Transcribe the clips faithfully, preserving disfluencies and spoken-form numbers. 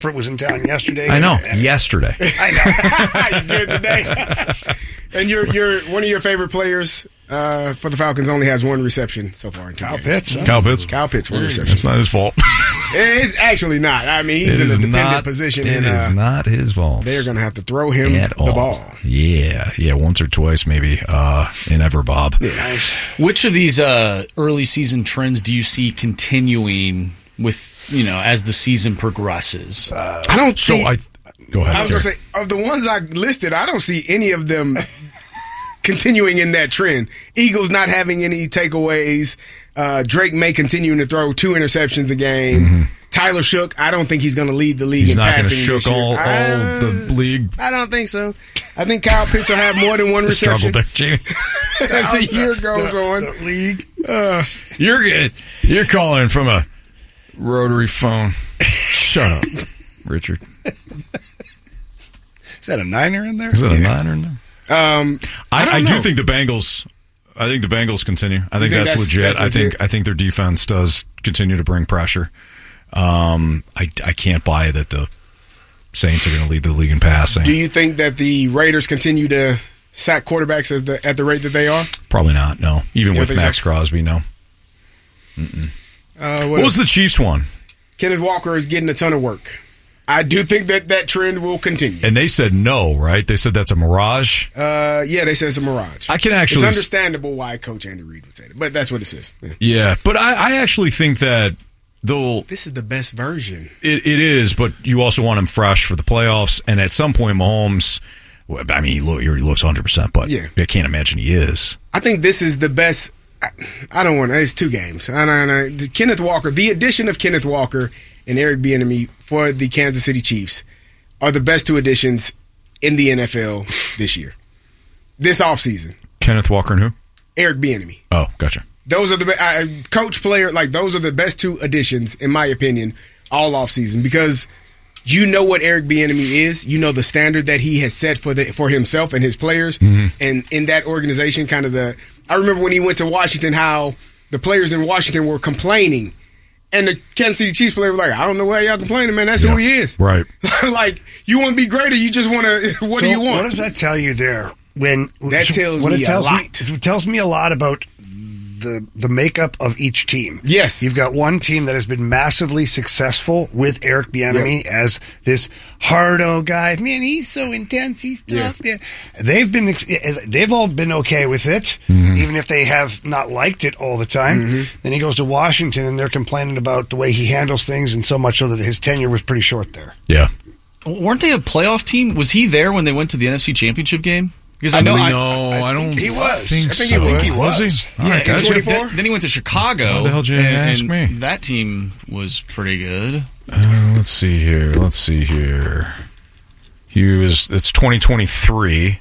was in town yesterday. I know. And, yesterday. I know. You good today? And your your one of your favorite players uh, for the Falcons only has one reception so far in two Kyle games. Pitts. Huh? Kyle Pitts. Kyle Pitts, one reception. It's not his fault. It's actually not. I mean, he's It in a is dependent not, position. It and, is uh, not his fault. They're going to have to throw him At the all. ball. Yeah, yeah, once or twice maybe uh, in Ever Bob. Yeah. Which of these uh, early season trends do you see continuing with, you know, as the season progresses? Uh, I don't So see. I go ahead. I was going to say, of the ones I listed, I don't see any of them continuing in that trend. Eagles not having any takeaways. Uh, Drake May continuing to throw two interceptions a game. Mm-hmm. Tyler Shook, I don't think he's going to lead the league He's in not going to passing shook this year. all, all I, the league. I don't think so. I think Kyle Pitts will have more than one Struggle reception there, Jamie. as the year goes the, on. The league. Uh, You're good. You're calling from a rotary phone. Shut up, Richard. Is that a niner in there? Is that a niner in there? um, I, I, don't I know. do think the Bengals. I think the Bengals continue. I think, think that's, that's- legit. that's I think legit? I think their defense does continue to bring pressure. Um, I, I can't buy that the Saints are going to lead the league in passing. Do you think that the Raiders continue to sack quarterbacks as the, at the rate that they are? Probably not. No, even You with don't think Max so? Crosby, no. Uh, what What was the Chiefs one? Kenneth Walker is getting a ton of work. I do think that that trend will continue. And they said no, right? They said that's a mirage. Uh, yeah, they said it's a mirage. I can actually- It's understandable why Coach Andy Reid would say that, but that's what it is. Yeah. Yeah, but I, I actually think that they'll. This is the best version. It, it is, but you also want him fresh for the playoffs. And at some point, Mahomes. well, I mean, he, look, he looks one hundred percent, but Yeah. I can't imagine he is. I think this is the best. I, I don't want to. It's two games. And I, and I, Kenneth Walker, the addition of Kenneth Walker and Eric Bieniemy for the Kansas City Chiefs are the best two additions in the N F L this year. This offseason. Kenneth Walker and who? Eric Bieniemy. Oh, gotcha. Those are the uh, coach player, like those are the best two additions, in my opinion, all offseason because you know what Eric Bieniemy is. You know the standard that he has set for the for himself and his players. Mm-hmm. And in that organization, kind of the I remember when he went to Washington, how the players in Washington were complaining. And the Kansas City Chiefs player was like, I don't know why y'all complaining, man. That's Yeah. who he is. Right. Like, you want to be greater, you just want to, what So do you want? What does that tell you there? When That tells what me it tells a me, lot. it tells me a lot about the the makeup of each team. Yes. You've got one team that has been massively successful with Eric Bieniemy Yep. as this hardo guy. Man, he's so intense. He's tough. Yeah. They've been they've all been okay with it, mm-hmm. even if they have not liked it all the time. Mm-hmm. Then he goes to Washington and they're complaining about the way he handles things, and so much so that his tenure was pretty short there. Yeah. Weren't they a playoff team? Was he there when they went to the N F C Championship game? Because I know I, I, no, I, I don't think he was. think I think so. he was. He was. he? All yeah, right, and gotcha. twenty-four? then, then he went to Chicago. Why the hell did you and, ask and me? That team was pretty good. Uh, let's see here. Let's see here. He was. It's twenty twenty-three.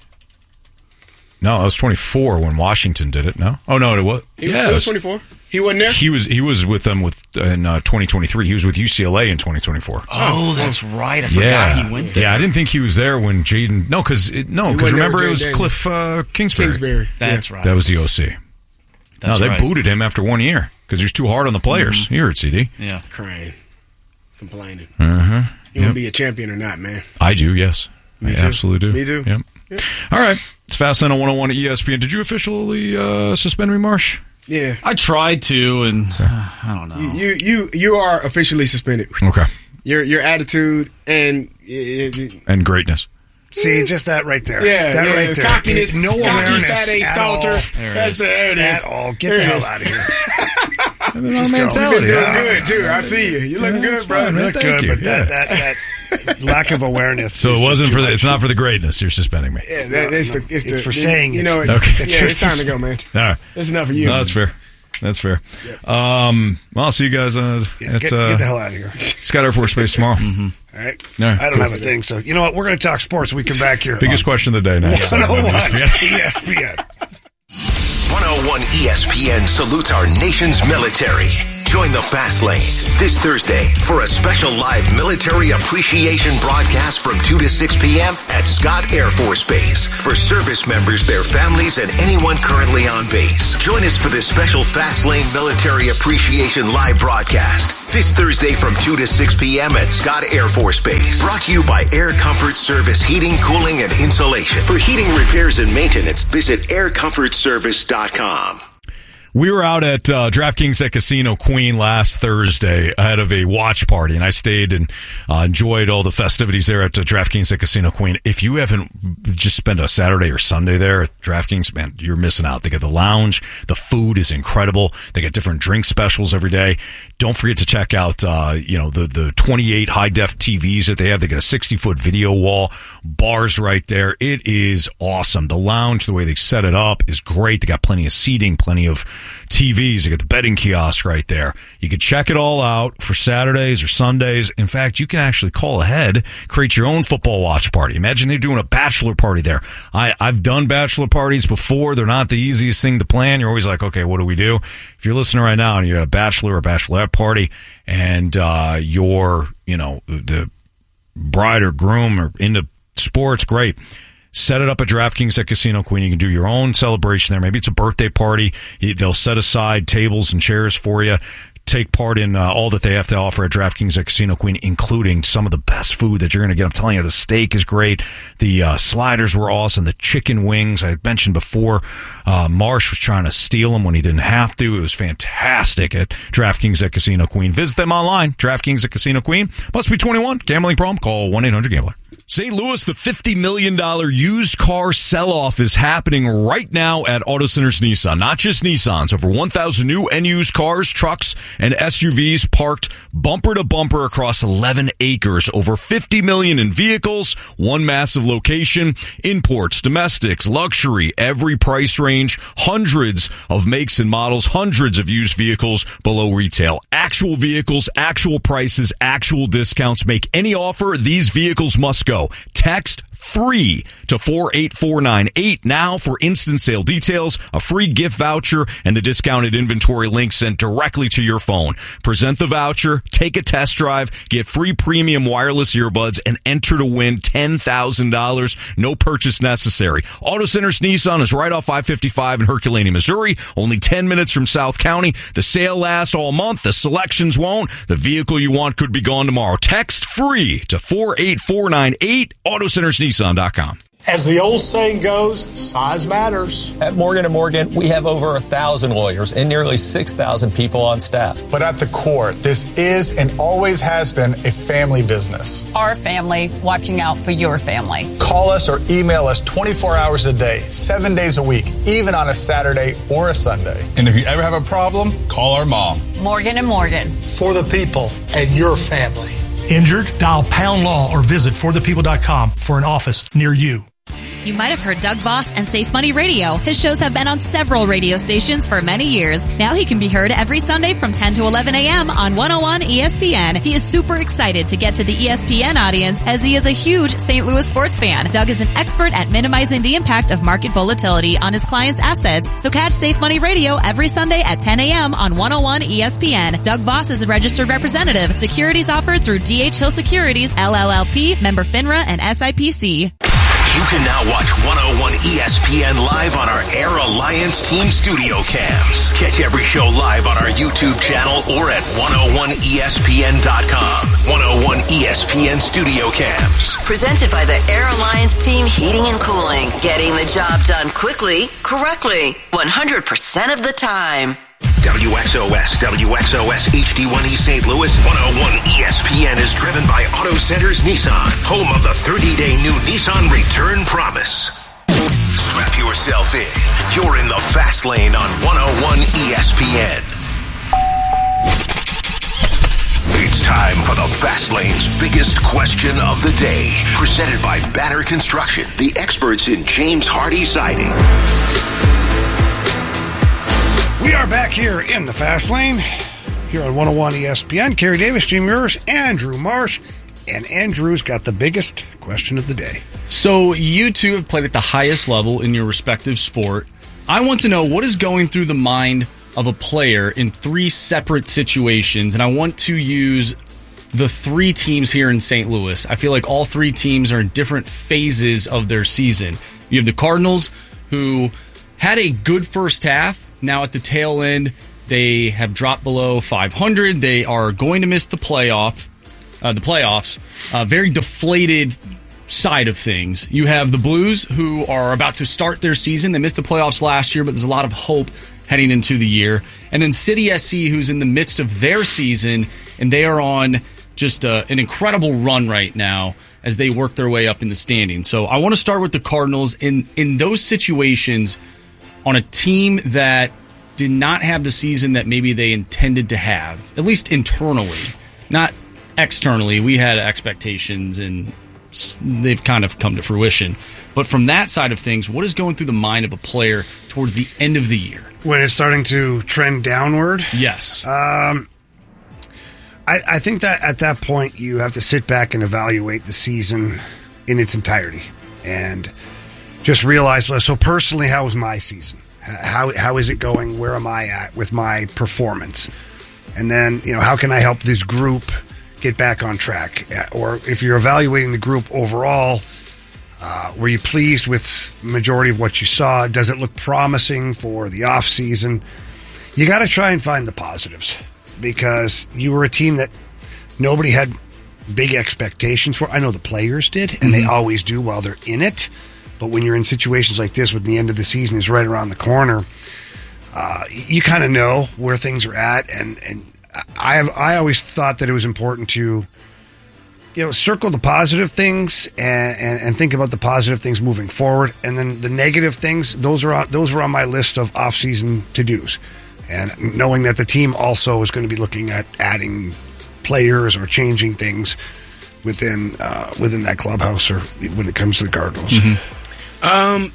No, it was twenty-four when Washington did it. No. Oh no, it was. He, yeah, he it was twenty-four. He wasn't there? He was. He was with them with in uh, twenty twenty-three. He was with U C L A in twenty twenty-four. Oh, that's right. I forgot yeah, he went there. yeah. I didn't think he was there when Jaden. No, because no, He because wasn't there remember with it was Jaden Cliff uh, Kingsbury. Kingsbury. That's Yeah. right. That was the O C. That's no, they right. booted him after one year because he was too hard on the players. Mm-hmm. Here at C D. Yeah. Crying. Complaining. Uh-huh. You Yep. want to be a champion or not, man? I do, yes. Me I too. absolutely do. Me too. Yep. Yep. All right. It's Fastline on one oh one at E S P N. Did you officially uh, suspend me, Marsh? Yeah. I tried to, and uh, I don't know. You you you are officially suspended. Okay. Your your attitude and uh, And greatness. See, just that right there. yeah, that yeah, right there. cockiness, no cocky, awareness fat A at stalter. all. There it That's is. the, there it is. At all. Get There the it hell is. out of here. Just You've been mentality. doing huh? good too. I see you. You're looking Yeah, good, that's bro. fine, man. Look Thank good, you. but that, Yeah. that that lack of awareness. So is it just wasn't too for the, much. it's not for the greatness. You're suspending me. Yeah, that, it's, the, it's, It's the, for the- saying you it. know. Okay. Yeah, it's time to go, man. All right. That's enough of you. No, that's fair. That's fair. Um, well, I'll see you guys uh, Yeah, at get, uh, get the hell out of here. Sky Air Force Base tomorrow. Mm-hmm. All right. All right, I don't cool. have a thing. So, you know what? We're going to talk sports when we come back here. Biggest question of the day next. one oh one on E S P N. E S P N. one oh one E S P N salutes our nation's military. Join the Fast Lane this Thursday for a special live military appreciation broadcast from two to six p.m. at Scott Air Force Base for service members, their families, and anyone currently on base. Join us for this special Fast Lane Military Appreciation live broadcast this Thursday from two to six p.m. at Scott Air Force Base. Brought to you by Air Comfort Service Heating, Cooling, and Insulation. For heating repairs and maintenance, visit air comfort service dot com. We were out at uh, DraftKings at Casino Queen last Thursday ahead of a watch party, and I stayed and uh, enjoyed all the festivities there at uh, DraftKings at Casino Queen. If you haven't just spent a Saturday or Sunday there at DraftKings, man, you're missing out. They got the lounge. The food is incredible. They got different drink specials every day. Don't forget to check out, uh, you know, the, the twenty-eight high-def T Vs that they have. They got a sixty-foot video wall, bars right there. It is awesome. The lounge, the way they set it up is great. They got plenty of seating, plenty of T Vs. They got the betting kiosk right there. You can check it all out for Saturdays or Sundays. In fact, you can actually call ahead, create your own football watch party. Imagine they're doing a bachelor party there. I, I've done bachelor parties before. They're not the easiest thing to plan. You're always like, okay, what do we do? If you're listening right now and you're at a bachelor or bachelorette party and uh, you're, you know, the bride or groom or into sports, great. Set it up at DraftKings at Casino Queen. You can do your own celebration there. Maybe it's a birthday party. They'll set aside tables and chairs for you. Take part in uh, all that they have to offer at DraftKings at Casino Queen, including some of the best food that you're going to get. I'm telling you, the steak is great. The uh, sliders were awesome. The chicken wings, I had mentioned before, uh, Marsh was trying to steal them when he didn't have to. It was fantastic at DraftKings at Casino Queen. Visit them online, DraftKings at Casino Queen. Must be twenty-one. Gambling problem? Call one eight hundred gambler. Saint Louis, the fifty million dollars used car sell-off is happening right now at Auto Centers Nissan. Not just Nissans. Over one thousand new and used cars, trucks, and S U Vs parked bumper to bumper across eleven acres. Over fifty million dollars in vehicles, one massive location, imports, domestics, luxury, every price range, hundreds of makes and models, hundreds of used vehicles below retail. Actual vehicles, actual prices, actual discounts. Make any offer, these vehicles must go. Text free to four eight four nine eight now for instant sale details, a free gift voucher, and the discounted inventory link sent directly to your phone. Present the voucher, take a test drive, get free premium wireless earbuds, and enter to win ten thousand dollars. No purchase necessary. Auto Centers Nissan is right off I fifty-five in Herculaneum, Missouri. Only ten minutes from South County. The sale lasts all month. The selections won't. The vehicle you want could be gone tomorrow. Text free to four eight four nine eight, auto centers nissan dot com. As the old saying goes, size matters. At Morgan and Morgan, we have over a thousand lawyers and nearly six thousand people on staff. But at the core, this is and always has been a family business. Our family watching out for your family. Call us or email us twenty-four hours a day, seven days a week, even on a Saturday or a Sunday. And if you ever have a problem, call our mom. Morgan and Morgan. For the people and your family. Injured? Dial Pound Law or visit for the people dot com for an office near you. You might have heard Doug Voss and Safe Money Radio. His shows have been on several radio stations for many years. Now he can be heard every Sunday from ten to eleven a.m. on one oh one E S P N. He is super excited to get to the E S P N audience as he is a huge Saint Louis sports fan. Doug is an expert at minimizing the impact of market volatility on his clients' assets. So catch Safe Money Radio every Sunday at ten a.m. on one oh one E S P N. Doug Voss is a registered representative. Securities offered through D H Hill Securities, L L L P, member FINRA, and S I P C. You can now watch one oh one E S P N live on our Air Alliance team studio cams. Catch every show live on our YouTube channel or at one oh one E S P N dot com. one oh one E S P N studio cams. Presented by the Air Alliance team heating and cooling. Getting the job done quickly, correctly, one hundred percent of the time. W X O S, W X O S H D one E Saint Louis, one oh one E S P N is driven by Auto Centers Nissan, home of the thirty-day new Nissan Return Promise. Strap yourself in. You're in the fast lane on one oh one E S P N. It's time for the Fast Lane's biggest question of the day. Presented by Banner Construction, the experts in James Hardy Siding. We are back here in the Fast Lane, here on one oh one E S P N. Kerry Davis, Jim Muirs, Andrew Marsh, and Andrew's got the biggest question of the day. So you two have played at the highest level in your respective sport. I want to know what is going through the mind of a player in three separate situations, and I want to use the three teams here in Saint Louis. I feel like all three teams are in different phases of their season. You have the Cardinals, who had a good first half. Now at the tail end, they have dropped below five hundred. They are going to miss the playoff, uh, the playoffs. Uh, very deflated side of things. You have the Blues, who are about to start their season. They missed the playoffs last year, but there's a lot of hope heading into the year. And then City S C, who's in the midst of their season, and they are on just uh, an incredible run right now as they work their way up in the standings. So I want to start with the Cardinals. In in those situations, on a team that did not have the season that maybe they intended to have, at least internally, not externally. We had expectations, and they've kind of come to fruition. But from that side of things, what is going through the mind of a player towards the end of the year? When it's starting to trend downward? Yes. Um, I, I think that at that point, you have to sit back and evaluate the season in its entirety and just realize, well, so personally, how was my season? How How is it going? Where am I at with my performance? And then, you know, how can I help this group get back on track? Or if you're evaluating the group overall, uh, were you pleased with the majority of what you saw? Does it look promising for the off season? You got to try and find the positives, because you were a team that nobody had big expectations for. I know the players did, and mm-hmm. they always do while they're in it. But when you're in situations like this, when the end of the season is right around the corner, uh, you kind of know where things are at. And, and I have I always thought that it was important to, you know, circle the positive things and, and, and think about the positive things moving forward. And then the negative things, those are on, those were on my list of off-season to-dos. And knowing that the team also is going to be looking at adding players or changing things within uh, within that clubhouse, or when it comes to the Cardinals. Mm-hmm. Um,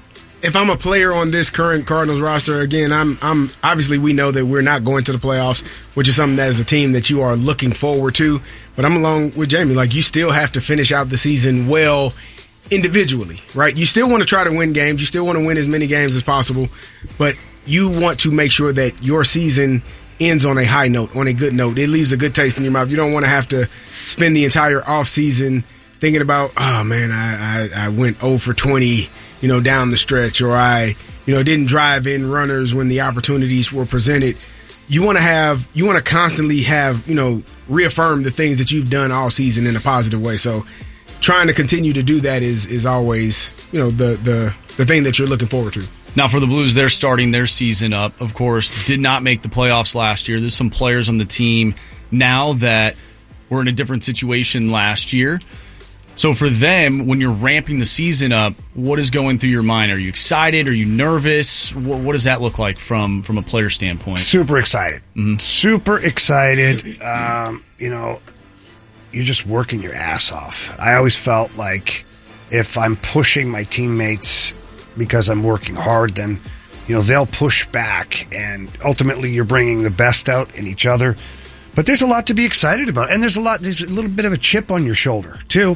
if I'm a player on this current Cardinals roster, again, I'm I'm obviously we know that we're not going to the playoffs, which is something that is a team that you are looking forward to. But I'm along with Jamie. Like, you still have to finish out the season well individually, right? You still want to try to win games. You still want to win as many games as possible, but you want to make sure that your season ends on a high note, on a good note. It leaves a good taste in your mouth. You don't want to have to spend the entire offseason thinking about, oh man, I, I, I went oh for twenty, you know, down the stretch, or I, you know, didn't drive in runners when the opportunities were presented. You want to have, you want to constantly have, you know, reaffirm the things that you've done all season in a positive way. So trying to continue to do that is is always, you know, the the the thing that you're looking forward to. Now, for the Blues, they're starting their season up. Of course, did not make the playoffs last year. There's some players on the team now that were in a different situation last year. So for them, when you're ramping the season up, what is going through your mind? Are you excited? Are you nervous? What, what does that look like from, from a player standpoint? Super excited. Mm-hmm. Super excited. Um, you know, you're just working your ass off. I always felt like if I'm pushing my teammates because I'm working hard, then, you know, they'll push back, and ultimately you're bringing the best out in each other. But there's a lot to be excited about, and there's a lot, there's a little bit of a chip on your shoulder too.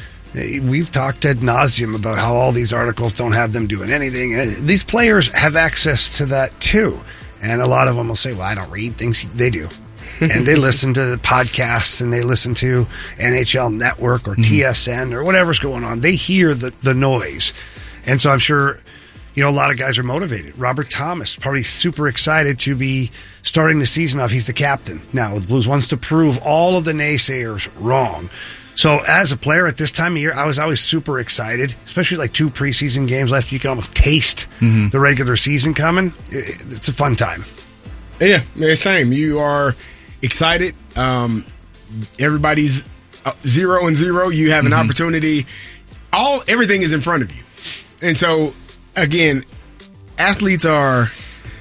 We've talked ad nauseum about how all these articles don't have them doing anything. These players have access to that too, and a lot of them will say, well, I don't read things. They do. And they listen to podcasts, and they listen to N H L Network or mm-hmm. T S N or whatever's going on. They hear the, the noise. And so I'm sure, you know, a lot of guys are motivated. Robert Thomas, probably super excited to be starting the season off. He's the captain now. The Blues wants to prove all of the naysayers wrong. So as a player at this time of year, I was always super excited, especially like two preseason games left. You can almost taste mm-hmm. the regular season coming. It's a fun time. Yeah, same. You are excited. Um, everybody's zero and zero. You have an mm-hmm. opportunity. All everything is in front of you. And so, again, athletes are,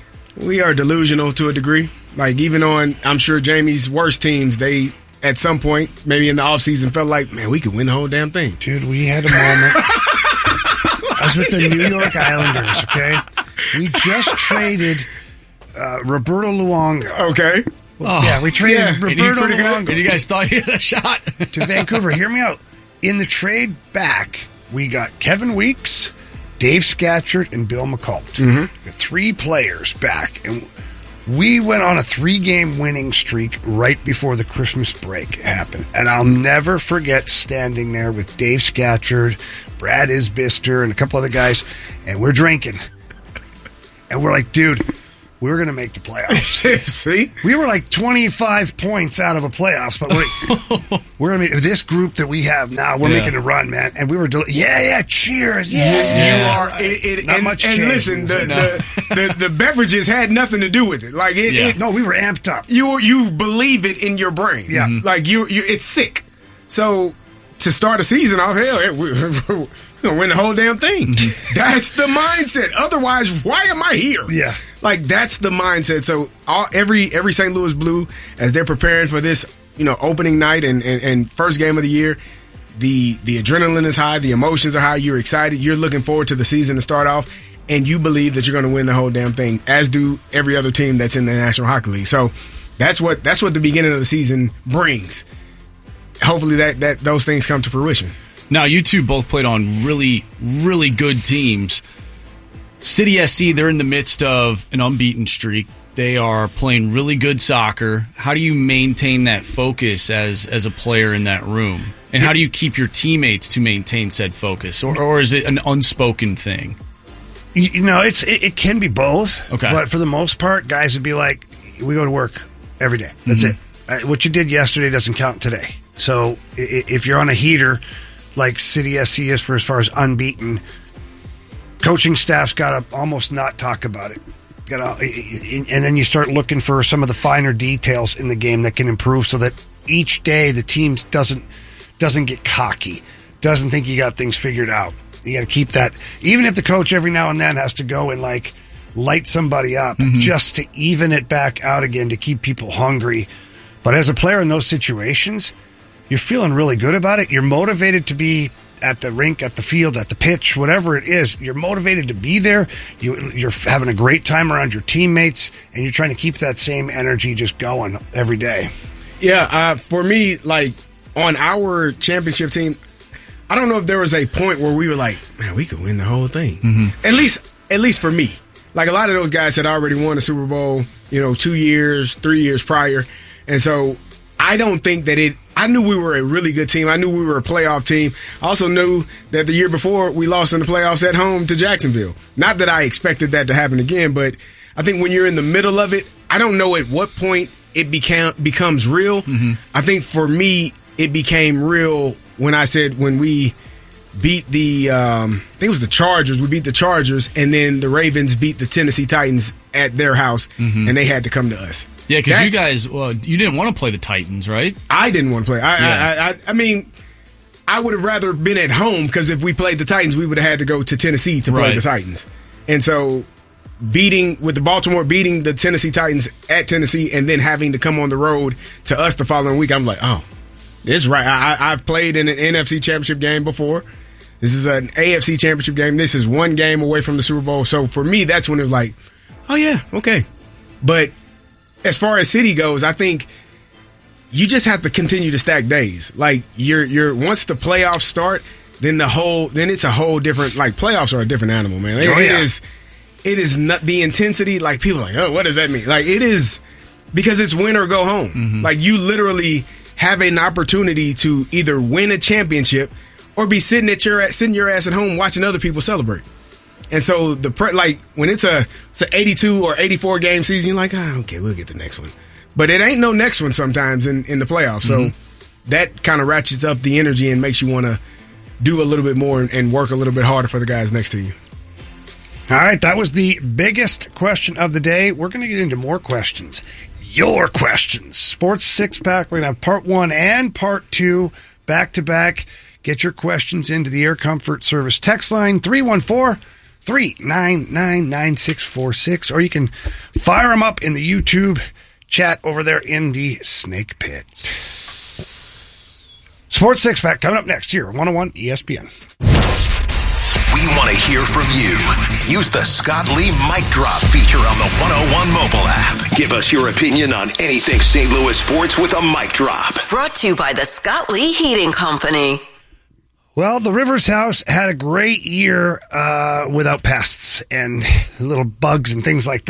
we are delusional to a degree. Like, even on, I'm sure, Jamie's worst teams, they, at some point, maybe in the offseason, felt like, man, we could win the whole damn thing. Dude, we had a moment. I was with the New York Islanders, okay? We just traded uh, Roberto Luongo. Okay. Well, oh, yeah, we traded yeah. Roberto and Luongo. And you guys thought you had a shot? To Vancouver. Hear me out. In the trade back, we got Kevin Weeks, Dave Scatchard, and Bill McCullough. Mm-hmm. The three players back. And We went on a three-game winning streak right before the Christmas break happened. And I'll never forget standing there with Dave Scatcherd, Brad Isbister, and a couple other guys, and we're drinking. And we're like, dude, we're going to make the playoffs. See? We were like twenty-five points out of a playoffs, but we're, we're going to make this group that we have now, we're yeah. making a run, man. And we were, del- yeah, yeah, cheers. Yeah. yeah. You are. It, it, Not and, much and change. listen, the, no. the, the, the beverages had nothing to do with it. Like it, yeah. it, No, we were amped up. You you believe it in your brain. Yeah. Mm-hmm. Like you, you, it's sick. So to start a season off, hell, we're going to win the whole damn thing. Mm-hmm. That's the mindset. Otherwise, why am I here? Yeah. Like, that's the mindset. So all, every every Saint Louis Blue, as they're preparing for this, you know, opening night and, and, and first game of the year, the the adrenaline is high, the emotions are high, you're excited, you're looking forward to the season to start off, and you believe that you're going to win the whole damn thing, as do every other team that's in the National Hockey League. So that's what that's what the beginning of the season brings. Hopefully that, that those things come to fruition. Now, you two both played on really, really good teams. City S C, they're in the midst of an unbeaten streak. They are playing really good soccer. How do you maintain that focus as as a player in that room? And how do you keep your teammates to maintain said focus? Or, or is it an unspoken thing? You know, it's it, it can be both. Okay. But for the most part, guys would be like, we go to work every day. That's mm-hmm. it. Uh, what you did yesterday doesn't count today. So if you're on a heater, like City S C is for as far as unbeaten, coaching staff's got to almost not talk about it. Got to, and then you start looking for some of the finer details in the game that can improve, so that each day the team doesn't doesn't get cocky, doesn't think you got things figured out. You got to keep that. Even if the coach every now and then has to go and like light somebody up, mm-hmm. just to even it back out again to keep people hungry. But as a player in those situations, you're feeling really good about it. You're motivated to be at the rink, at the field, at the pitch, whatever it is. You're motivated to be there. You, you're having a great time around your teammates, and you're trying to keep that same energy just going every day. Yeah, uh, for me, like on our championship team, I don't know if there was a point where we were like, man, we could win the whole thing. Mm-hmm. At least, at least for me. Like a lot of those guys had already won the Super Bowl, you know, two years, three years prior. And so I don't think that it, I knew we were a really good team. I knew we were a playoff team. I also knew that the year before we lost in the playoffs at home to Jacksonville. Not that I expected that to happen again, but I think when you're in the middle of it, I don't know at what point it became, becomes real. Mm-hmm. I think for me, it became real when I said when we beat the, um, I think it was the Chargers. We beat the Chargers, and then the Ravens beat the Tennessee Titans at their house, mm-hmm. and they had to come to us. Yeah, because you guys, well, you didn't want to play the Titans, right? I didn't want to play. I, yeah. I, I, I mean, I would have rather been at home, because if we played the Titans, we would have had to go to Tennessee to play right. the Titans. And so beating, with the Baltimore beating the Tennessee Titans at Tennessee and then having to come on the road to us the following week, I'm like, oh, this is right. I, I've played in an N F C championship game before. This is an A F C championship game. This is one game away from the Super Bowl. So for me, that's when it was like, oh, yeah, okay. But as far as City goes, I think you just have to continue to stack days. Like you're, you're once the playoffs start, then the whole, then it's a whole different. Like playoffs are a different animal, man. It, oh, yeah. it is, it is not the intensity. Like people are like, oh, what does that mean? Like it is because it's win or go home. Mm-hmm. Like you literally have an opportunity to either win a championship or be sitting at your sitting your ass at home watching other people celebrate. And so the pre- like when it's a it's an eighty-two or eighty-four game season, you're like, ah, oh, okay, we'll get the next one. But it ain't no next one sometimes in, in the playoffs. So mm-hmm. that kind of ratchets up the energy and makes you want to do a little bit more and, and work a little bit harder for the guys next to you. All right, that was the biggest question of the day. We're going to get into more questions. Your questions. Sports Six Pack. We're going to have part one and part two back to back. Get your questions into the Air Comfort Service text line three one four, three nine nine, nine six four six, or you can fire them up in the YouTube chat over there in the Snake Pits. Sports Six Pack coming up next here, one oh one E S P N. We want to hear from you. Use the Scott Lee Mic Drop feature on the one oh one mobile app. Give us your opinion on anything Saint Louis sports with a mic drop. Brought to you by the Scott Lee Heating Company. Well, the Rivers House had a great year uh, without pests and little bugs and things like that.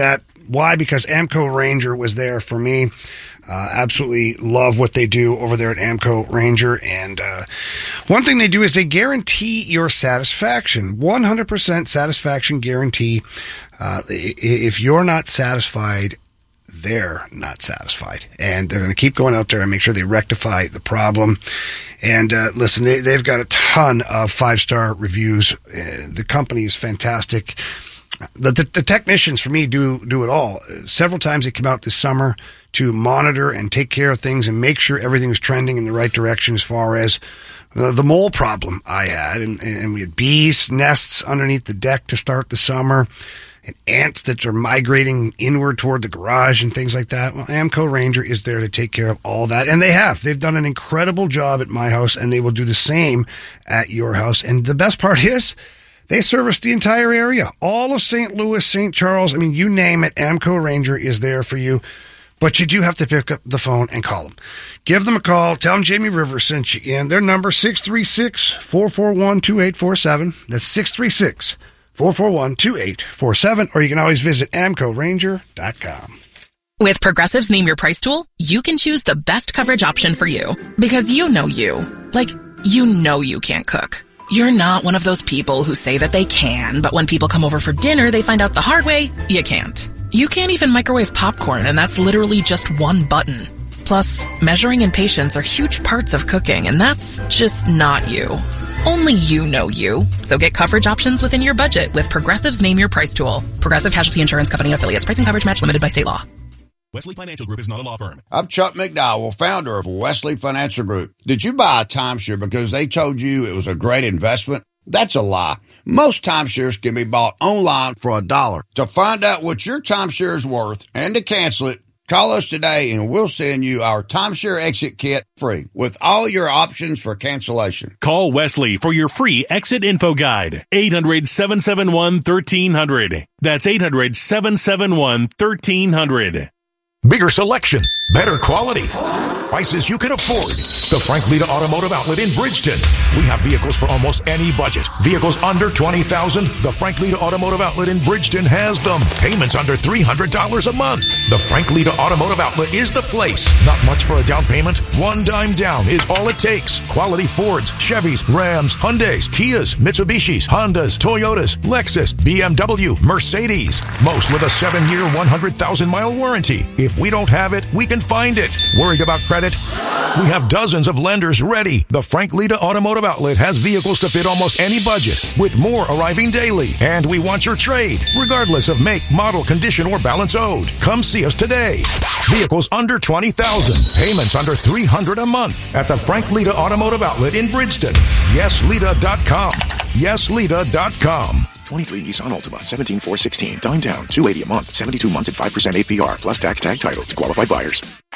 Why? Because AMCO Ranger was there for me. Uh, absolutely love what they do over there at AMCO Ranger. And uh, one thing they do is they guarantee your satisfaction. one hundred percent satisfaction guarantee. Uh, if you're not satisfied, they're not satisfied. And they're going to keep going out there and make sure they rectify the problem. And uh, listen, they, they've got a ton of five-star reviews. Uh, the company is fantastic. The, the, the technicians, for me, do do it all. Several times they come out this summer to monitor and take care of things and make sure everything is trending in the right direction as far as uh, the mole problem I had. And, and we had bees, nests underneath the deck to start the summer, and ants that are migrating inward toward the garage and things like that. Well, AMCO Ranger is there to take care of all that. And they have. They've done an incredible job at my house, and they will do the same at your house. And the best part is, they service the entire area, all of Saint Louis, Saint Charles. I mean, you name it, AMCO Ranger is there for you. But you do have to pick up the phone and call them. Give them a call. Tell them Jamie Rivers sent you in. Their number, six three six, four four one, two eight four seven. That's six three six, four four one, two eight four seven. Or you can always visit amco ranger dot com. With Progressive's Name Your Price tool, you can choose the best coverage option for you. Because you know you. Like, you know you can't cook. You're not one of those people who say that they can, but when people come over for dinner, they find out the hard way, you can't. You can't even microwave popcorn, and that's literally just one button. Plus, measuring and patience are huge parts of cooking, and that's just not you. Only you know you. So get coverage options within your budget with Progressive's Name Your Price tool. Progressive Casualty Insurance Company and Affiliates. Price and coverage match limited by state law. Wesley Financial Group is not a law firm. I'm Chuck McDowell, founder of Wesley Financial Group. Did you buy a timeshare because they told you it was a great investment? That's a lie. Most timeshares can be bought online for a dollar. To find out what your timeshare is worth and to cancel it, call us today and we'll send you our timeshare exit kit free with all your options for cancellation. Call Wesley for your free exit info guide. eight hundred, seven seven one, one three zero zero. That's eight hundred, seven seven one, one three zero zero. Bigger selection, better quality, prices you can afford. The Frank Lita Automotive Outlet in Bridgeton. We have vehicles for almost any budget. Vehicles under twenty thousand dollars. The Frank Lita Automotive Outlet in Bridgeton has them. Payments under three hundred dollars a month. The Frank Lita Automotive Outlet is the place. Not much for a down payment. One dime down is all it takes. Quality Fords, Chevys, Rams, Hyundais, Kias, Mitsubishis, Hondas, Toyotas, Lexus, B M W, Mercedes. Most with a seven-year, one hundred thousand mile warranty. If we don't have it, we can find it. Worried about credit? We have dozens of lenders ready. The Frank Lita Automotive Outlet has vehicles to fit almost any budget, with more arriving daily. And we want your trade, regardless of make, model, condition, or balance owed. Come see us today. Vehicles under twenty thousand dollars. Payments under three hundred dollars a month at the Frank Lita Automotive Outlet in Bridgeton. yes lita dot com. yes lita dot com. twenty-three Nissan Altima, seventeen four sixteen. Dime down, two hundred eighty dollars a month, seventy-two months at five percent A P R, plus tax tag title to qualified buyers.